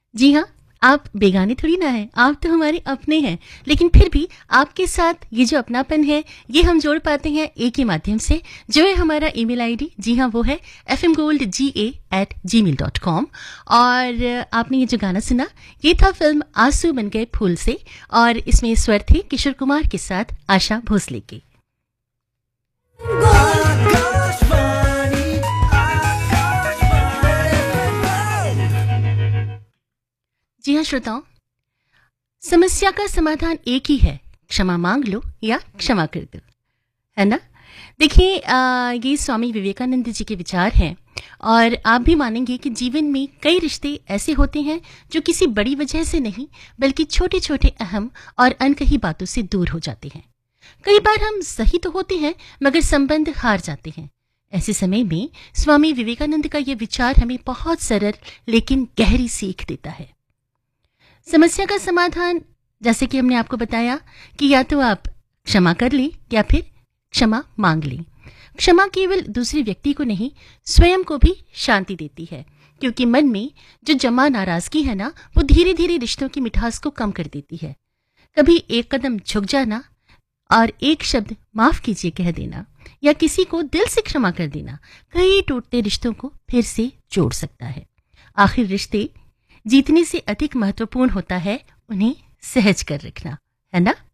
जी हाँ, आप बेगाने थोड़ी ना हैं, आप तो हमारे अपने हैं। लेकिन फिर भी आपके साथ ये जो अपनापन है, ये हम जोड़ पाते हैं एक के माध्यम से, जो है हमारा ईमेल आईडी। जी हाँ, वो है fmgoldga@gmail.com। और आपने ये जो गाना सुना, ये था फ़िल्म आँसू बन गए फूल से, और इसमें स्वर थे किशोर कुमार के साथ आशा भोसले के। जी हाँ श्रोताओ, समस्या का समाधान एक ही है, क्षमा मांग लो या क्षमा कर दो, है ना? देखिए, ये स्वामी विवेकानंद जी के विचार हैं, और आप भी मानेंगे कि जीवन में कई रिश्ते ऐसे होते हैं जो किसी बड़ी वजह से नहीं, बल्कि छोटे छोटे अहम और अनकही बातों से दूर हो जाते हैं। कई बार हम सही तो होते हैं, मगर संबंध हार जाते हैं। ऐसे समय में स्वामी विवेकानंद का ये विचार हमें बहुत सरल लेकिन गहरी सीख देता है। समस्या का समाधान, जैसे कि हमने आपको बताया, कि या तो आप क्षमा कर लें या फिर क्षमा मांग लें। क्षमा केवल दूसरे व्यक्ति को नहीं, स्वयं को भी शांति देती है, क्योंकि मन में जो जमा नाराजगी है ना, वो धीरे धीरे रिश्तों की मिठास को कम कर देती है। कभी एक कदम झुक जाना और एक शब्द माफ कीजिए कह देना, या किसी को दिल से क्षमा कर देना, कई टूटते रिश्तों को फिर से जोड़ सकता है। आखिर रिश्ते जीतने से अधिक महत्वपूर्ण होता है उन्हें सहज कर रखना, है ना?